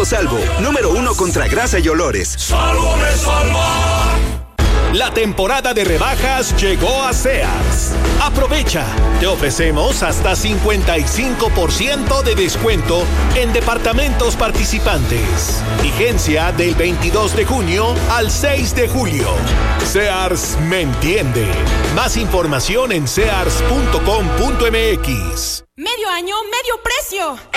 Salvo, número 1 contra grasa y olores. ¡Salvo me salva! La temporada de rebajas llegó a Sears. Aprovecha, te ofrecemos hasta 55% de descuento en departamentos participantes. Vigencia del 22 de junio al 6 de julio. Sears me entiende. Más información en sears.com.mx. Medio año, medio precio.